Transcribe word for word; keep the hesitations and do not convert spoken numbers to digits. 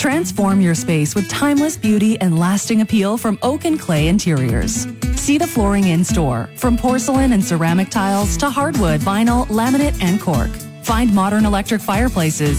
Transform your space with timeless beauty and lasting appeal from Oak and Clay Interiors. See the flooring in store, from porcelain and ceramic tiles to hardwood, vinyl, laminate, and cork. Find modern electric fireplaces